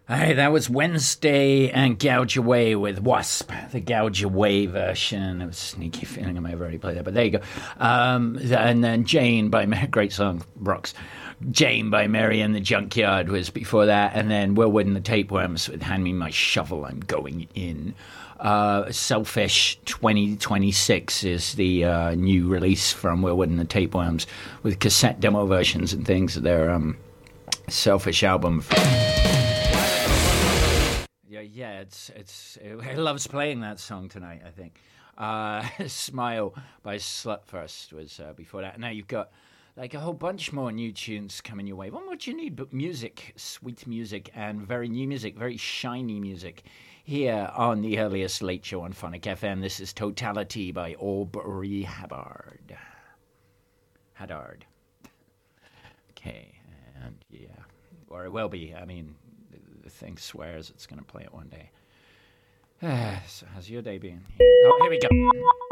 Hey, that was Wednesday and Gouge Away with Wasp, the Gouge Away version. It was a sneaky feeling I may have already played that, but there you go. And then Jane by great song, rocks. Jane by Mary and the Junkyard was before that, and then Will Wood and the Tapeworms with Hand Me My Shovel, I'm Going In. Selfish 2026 is the new release from Will Wood and the Tapeworms with cassette demo versions and things of their Selfish album. Yeah, it loves playing that song tonight, I think. Smile by Slutfirst was before that. Now you've got like a whole bunch more new tunes coming your way. What more do you need but music, sweet music, and very new music, very shiny music here on the earliest late show on Phonic FM. This is Totality by Aubrey Haddard. Okay, and yeah, or it will be. I mean, the thing swears it's going to play it one day. So how's your day been? Oh, here we go.